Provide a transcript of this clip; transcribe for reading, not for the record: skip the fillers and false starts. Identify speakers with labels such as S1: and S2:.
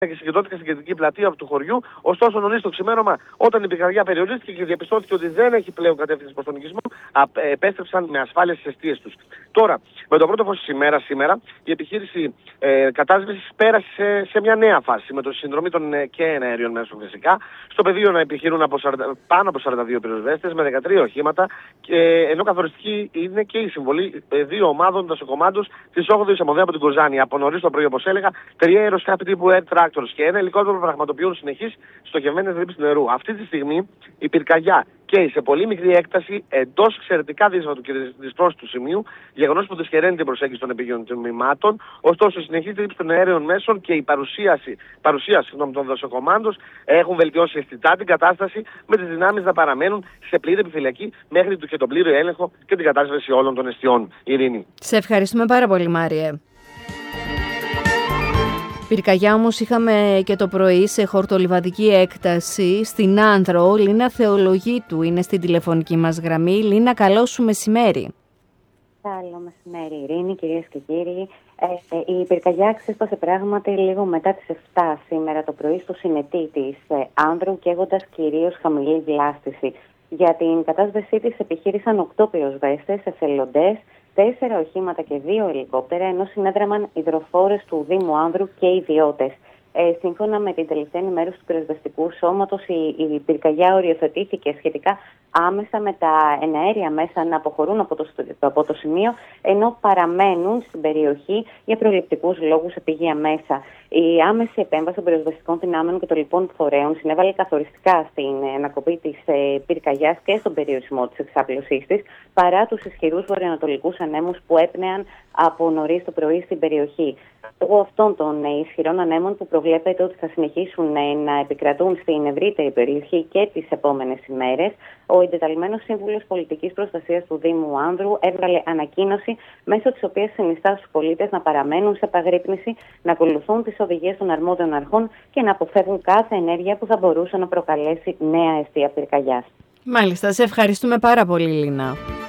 S1: και συγκεντρώθηκαν στην κεντρική πλατεία του χωριού. Ωστόσο, νωρίς το ξημέρωμα, όταν η πυρκαγιά περιορίστηκε και διαπιστώθηκε ότι δεν έχει πλέον κατεύθυνση προς τον οικισμό, επέστρεψαν με ασφάλεια στις αιστείες τους. Τώρα, με το πρώτο φως της ημέρας σήμερα, η επιχείρηση κατάσβεσης πέρασε σε μια νέα φάση με τη συνδρομή των και εναέριων μέσων φυσικά. Στο πεδίο να επιχειρούν πάνω από 42 πυροσβέστες με 13 οχήματα, ενώ καθοριστική είναι και η συμβολή 2 ομάδων δασοκομάντους της 8ης Αμμοδέα από την Κοζάνη. Από νωρίς το πρωί, όπως έλεγα, 3 αεροσκάφη τύπου Air Tractors και ένα ελικόπτερο πραγματοποιούν συνεχείς στοχευμένες ρήψεις νερού. Αυτή τη στιγμή η πυρκαγιά καίει σε πολύ μικρή έκταση εντός εξαιρετικά δύσβατου και δυσπρόσιτου σημείου, γεγονός που δυσχεραίνει την προσέγγιση των επίγειων τμήματων. Ωστόσο, η συνεχής ρήψη των αέριων μέσων και η παρουσία των δασοκομάντων έχουν βελτιώσει αισθητά την κατάσταση, με τις δυνάμεις να παραμένουν σε πλήρη επιφυλακή μέχρι και τον πλήρη έλεγχο και την κατάσβεση όλων των εστιών. Ειρήνη.
S2: Σε ευχαριστούμε πάρα πολύ, Μάριε. Πυρκαγιά όμως είχαμε και το πρωί σε χορτολιβαδική έκταση στην Άνδρο. Λίνα Θεολογίτου είναι στην τηλεφωνική μας γραμμή. Λίνα, καλό σου μεσημέρι.
S3: Καλό μεσημέρι, Ειρήνη, κυρίες και κύριοι. Η πυρκαγιά ξέσπασε πράγματι λίγο μετά τις 7 σήμερα το πρωί στο συνετή της Άνδρου, καίγοντας κυρίως χαμηλή βλάστηση. Για την κατάσβεσή της επιχείρησαν 8 πυροσβέστες, εθελοντές, 4 οχήματα και 2 ελικόπτερα, ενώ συνέδραμαν υδροφόρες του Δήμου Άνδρου και ιδιώτες. Σύμφωνα με την τελευταία ενημέρωση του πυροσβεστικού σώματος, η πυρκαγιά οριοθετήθηκε σχετικά άμεσα με τα εναέρια μέσα να αποχωρούν από το σημείο, ενώ παραμένουν στην περιοχή για προληπτικούς λόγους επίγεια μέσα. Η άμεση επέμβαση των πυροσβεστικών δυνάμεων και των λοιπών φορέων συνέβαλε καθοριστικά στην ανακοπή της πυρκαγιάς και στον περιορισμό της εξάπλωσής της, παρά τους ισχυρούς βορειοανατολικούς ανέμους που έπνεαν από νωρίς το πρωί στην περιοχή. Λόγω αυτών των ισχυρών ανέμων που προβλέπεται ότι θα συνεχίσουν να επικρατούν στην ευρύτερη περιοχή και τις επόμενες ημέρες, ο εντεταλμένος Σύμβουλος Πολιτικής Προστασίας του Δήμου Άνδρου έβγαλε ανακοίνωση, μέσω της οποίας συνιστά στους πολίτες να παραμένουν σε επαγρύπνηση, να ακολουθούν τις οδηγίες των αρμόδιων αρχών και να αποφεύγουν κάθε ενέργεια που θα μπορούσε να προκαλέσει νέα αιστεία πυρκαγιάς.
S2: Μάλιστα, σε ευχαριστούμε πάρα πολύ, Λίνα.